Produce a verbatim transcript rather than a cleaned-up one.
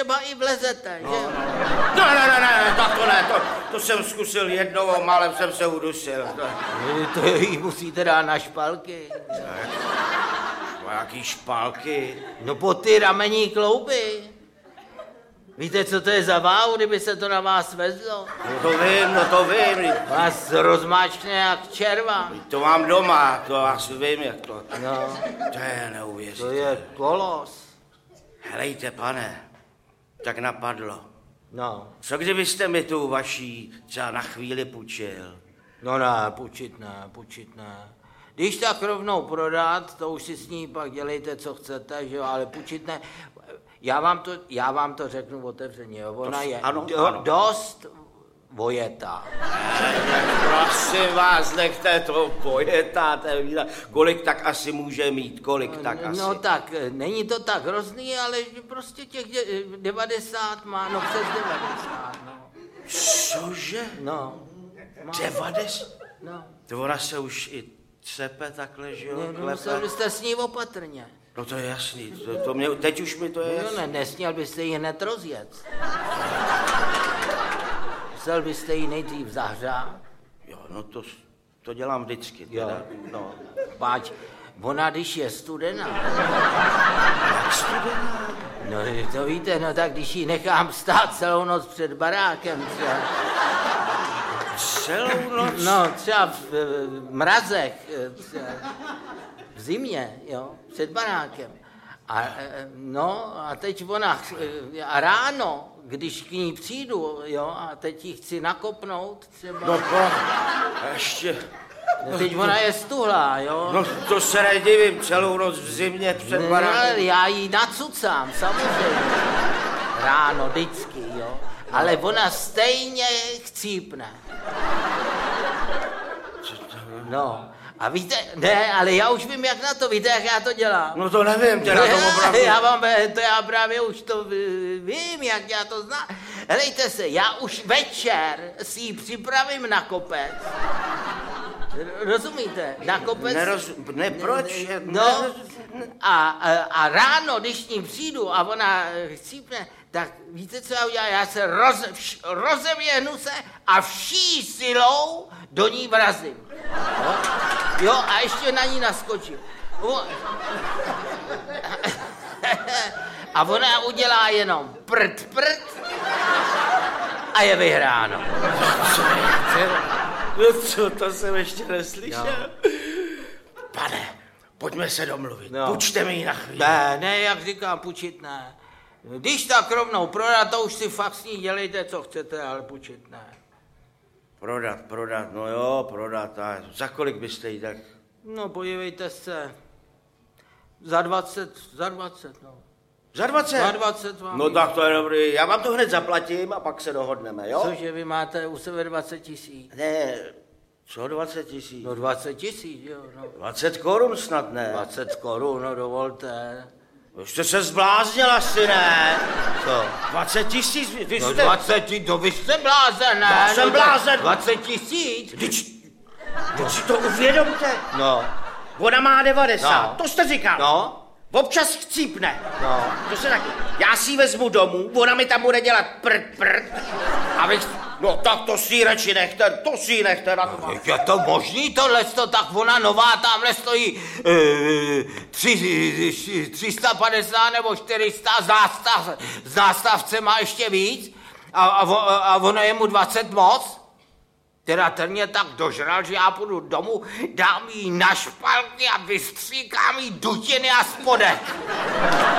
třeba i vlezete, no, že? No, ne, ne, ne, tak to ne, to, to jsem zkusil jednou a málem jsem se udusil. To, to jí musíte dát na špalky. no, jaký špalky? No po ty ramení klouby. Víte, co to je za váhu, kdyby se to na vás vezlo? No to vím, no to vím. Vás rozmáčkne jak červa. To mám doma, to asi vím, jak to... No. To je neuvěřitelné. To je kolos. Helejte, pane, tak napadlo. No. Co kdybyste mi tu vaší třeba na chvíli půjčil? No ne, půjčit ne, půjčit ne. Když tak rovnou prodat, to už si s ní pak dělejte, co chcete, že jo, ale půjčit ne. Já vám to, já vám to řeknu otevřeně, jo. Ona to, je ano, do, ano. dost vojetá. Prosím vás, nechte to vojetá, kolik tak asi může mít, kolik tak asi? No tak, není to tak hrozný, ale prostě těch devadesát má, no přes devadesát, no. Cože? No. devadesát? No. To ona se už i cepe takhle, že jo? No, musel byste s ní opatrně. No to je jasný, to, to mě, teď už mi to je No ne, nesměl byste ji hned rozjet. Musel byste ji nejdřív zahřát. Jo, no to, to dělám vždycky. Teda. Jo. No. Páč, ona když je studená. Jak studená? No to víte, no tak když ji nechám stát celou noc před barákem třeba. Celou noc? No třeba v, v mrazech, třeba v zimě, jo, před barákem. A, no a teď ona, a ráno, když k ní přijdu, jo, a teď ji chci nakopnout třeba. No to, ještě... No, teď ona je stuhlá, jo. No to se nedivím, celou noc v zimě před barákem. No, já ji nacucám, samozřejmě. Ráno, vždycky, jo. Ale ona stejně chcípne. No. A víte, ne, ale já už vím, jak na to, víte, jak já to dělám. No to nevím, teda to opravdu. Já vám, to já právě už to vím, jak já to znám. Helejte se, já už večer si ji připravím na kopec. Rozumíte? Na kopec. Neroz, ne, proč? No, a, a, a ráno, když ní přijdu a ona chcípne, tak víte, co já udělám? Já se roz, vš, rozeběhnu se a vší silou do ní vrazím. Jo? Jo, a ještě na ní naskočím. A ona udělá jenom prd, prd a je vyhráno. No co, to jsem ještě neslyšel. No. Pane, pojďme se domluvit. No. Půjčte mi ji na chvíli. Ne, ne, jak říkám, půjčit ne. Když tak rovnou prodat, to už si fakt s ní dělejte, co chcete, ale půjčit ne. Prodat, prodat, no jo, prodat. A za kolik byste jí tak? No, podívejte se. Za dvacet, za dvacet, no. Za dvacet? Za dvacet vám. No tak to je dobrý. Já vám to hned zaplatím a pak se dohodneme, jo? Cože vy máte u sebe dvacet tisíc? Ne, co dvacet tisíc? No dvacet tisíc, jo, no. dvacet korun snad ne. dvacet korun, no dovolte. Už jste se zbláznil asi, ne? Co? dvacet tisíc, vy, vy No jste... dvacet, no vy jste blázen, ne? Já jsem no, blázen. dvacet tisíc? Vždyť, vždyť si to uvědomte. No. Ona má devadesát, No. to jste říkal. No. Občas chcípne. No. To se taky. Já si ji vezmu domů, ona mi tam bude dělat prd, prd. A vy... No tak to si ji radši nechte, to si ji nechte. Na to. Je to možný tohle, tak ona nová tamhle stojí e, tři, tři sta padesát nebo čtyři sta, z, nástav, z nástavce má ještě víc a, a, a ono je mu dvacet moc. Teda ten mě tak dožral, že já půjdu domů, dám jí na špalky a vystříkám jí dutiny a spodek.